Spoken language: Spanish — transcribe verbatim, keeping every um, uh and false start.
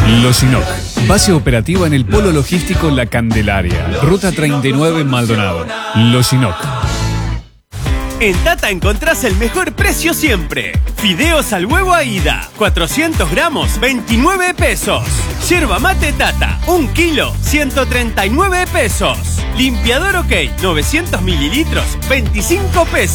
Loginoc. Base operativa en el Polo Logístico La Candelaria. Ruta treinta y nueve Maldonado. Loginoc. En Tata encontrás el mejor precio siempre. Fideos al huevo Aida, cuatrocientos gramos, veintinueve pesos. Yerba mate Tata, un kilo, ciento treinta y nueve pesos. Limpiador OK, novecientos mililitros, veinticinco pesos.